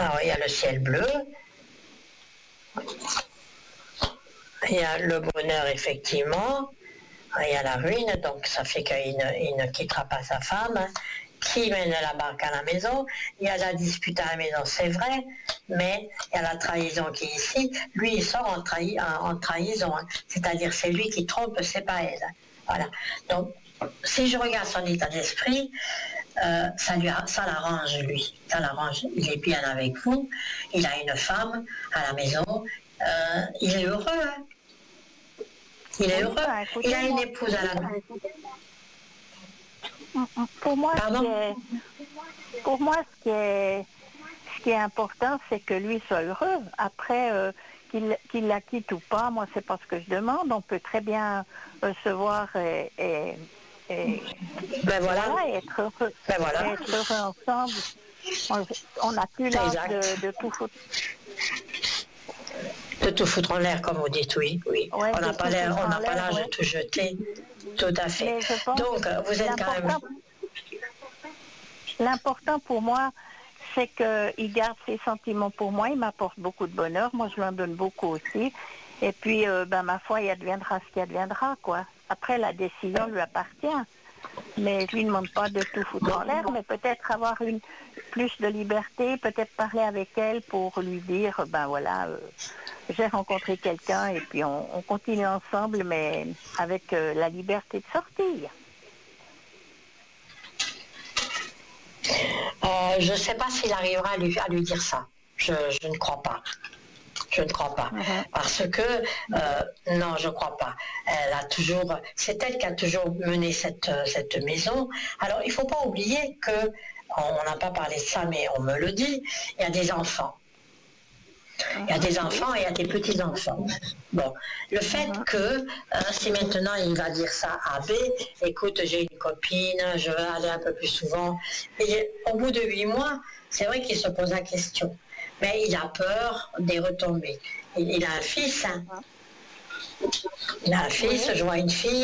Alors, il y a le ciel bleu, il y a le bonheur, effectivement, il y a la ruine, donc ça fait qu'il ne quittera pas sa femme, hein, qui mène la barque à la maison. Il y a la dispute à la maison, c'est vrai, mais il y a la trahison qui est ici. Lui, il sort en trahison, hein, c'est-à-dire c'est lui qui trompe, c'est pas elle. Voilà. Donc, si je regarde son état d'esprit, ça l'arrange, lui. Ça l'arrange. Il est bien avec vous. Il a une femme à la maison. Il est heureux. Hein. Il est heureux. Il a une épouse à la maison. Pour moi, Pardon ? ce qui est important, c'est que lui soit heureux. Après, qu'il la quitte ou pas, moi, c'est pas ce que je demande. On peut très bien se voir et voilà. et être heureux. Ben voilà. Et être heureux ensemble. On n'a plus l'âge de tout foutre. De tout foutre en l'air, comme vous dites, oui. Ouais, on n'a pas l'âge ouais. de tout jeter. Tout à fait. Donc, vous êtes quand même... L'important pour moi, c'est qu'il garde ses sentiments pour moi. Il m'apporte beaucoup de bonheur. Moi, je lui en donne beaucoup aussi. Et puis, ma foi, il adviendra ce qui adviendra, quoi. Après, la décision lui appartient. Mais je lui demande pas de tout foutre en l'air, mais peut-être avoir plus de liberté, peut-être parler avec elle pour lui dire, j'ai rencontré quelqu'un et puis on continue ensemble, mais avec la liberté de sortir. Je ne sais pas s'il arrivera à lui dire ça. Je ne crois pas. Je ne crois pas. Parce que, non, je ne crois pas. C'est elle qui a toujours mené cette maison. Alors, il ne faut pas oublier que, on n'a pas parlé de ça, mais on me le dit, il y a des enfants. Il y a des enfants et il y a des petits-enfants. Bon, le fait que, si maintenant il va dire ça à B, écoute, j'ai une copine, je veux aller un peu plus souvent, et au bout de 8 mois, c'est vrai qu'il se pose la question. Mais il a peur des retombées. Il a un fils, hein. Il a un fils, je vois une fille.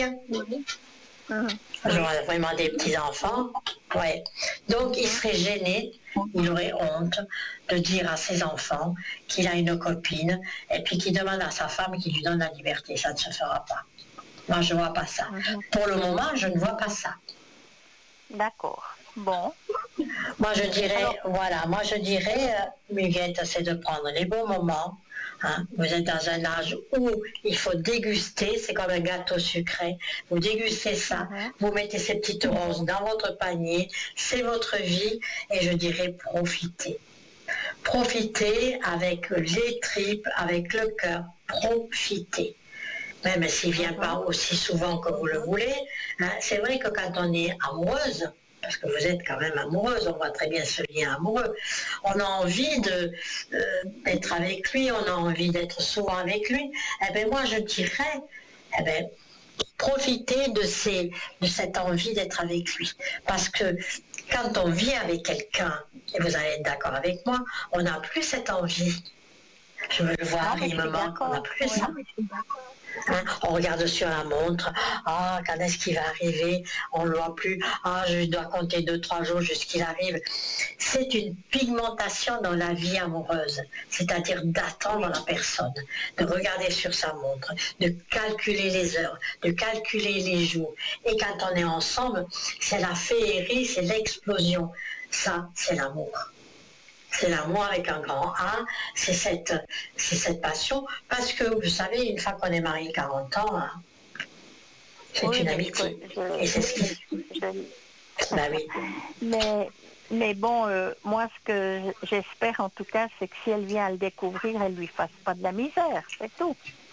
Je vois vraiment des petits-enfants. Ouais. Donc il serait gêné, il aurait honte de dire à ses enfants qu'il a une copine et puis qu'il demande à sa femme qu'il lui donne la liberté. Ça ne se fera pas. Moi, je ne vois pas ça. Pour le moment, je ne vois pas ça. D'accord. Bon. Moi, je dirais, Muguette, c'est de prendre les bons moments. Hein. Vous êtes dans un âge où il faut déguster, c'est comme un gâteau sucré. Vous dégustez ça, vous mettez ces petites roses dans votre panier, c'est votre vie, et je dirais profitez. Profitez avec les tripes, avec le cœur, profitez. Même s'il ne vient pas aussi souvent que vous le voulez, hein, c'est vrai que quand on est amoureuse, parce que vous êtes quand même amoureuse, on voit très bien ce lien amoureux, on a envie d'être avec lui, on a envie d'être souvent avec lui, eh bien moi je dirais, profitez de cette envie d'être avec lui. Parce que quand on vit avec quelqu'un, et vous allez être d'accord avec moi, on n'a plus cette envie. Je veux le voir, il me manque, on n'a plus ça. Hein, on regarde sur la montre, quand est-ce qu'il va arriver, on ne le voit plus, je dois compter 2-3 jours jusqu'il arrive. C'est une pigmentation dans la vie amoureuse, c'est-à-dire d'attendre la personne, de regarder sur sa montre, de calculer les heures, de calculer les jours. Et quand on est ensemble, c'est la féerie, c'est l'explosion. Ça, c'est l'amour. C'est l'amour avec un grand A, c'est cette passion, parce que vous savez, une fois qu'on est marié 40 ans, hein, c'est une amitié. Et c'est ce qui... Ben oui. Mais bon, moi ce que j'espère en tout cas, c'est que si elle vient à le découvrir, elle lui fasse pas de la misère, c'est tout.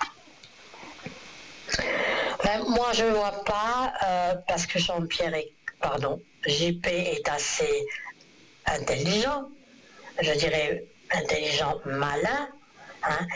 Moi je ne vois pas, parce que JP est assez intelligent, je dirais intelligent, malin, hein.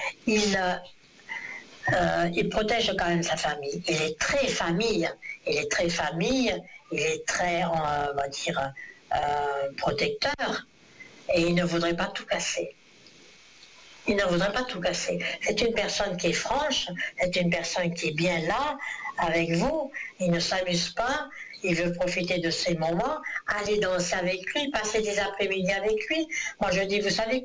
Il protège quand même sa famille. Il est très famille, il est très, on va dire, protecteur, et il ne voudrait pas tout casser. Il ne voudrait pas tout casser. C'est une personne qui est franche, c'est une personne qui est bien là, avec vous, il ne s'amuse pas, il veut profiter de ces moments, aller danser avec lui, passer des après-midi avec lui. Moi je dis, vous savez